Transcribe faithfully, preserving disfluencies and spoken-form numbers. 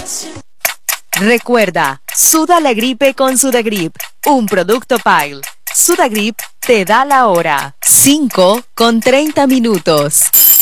Recuerda, suda la gripe con Sudagrip, un producto Pile. Sudagrip te da la hora. cinco con treinta minutos.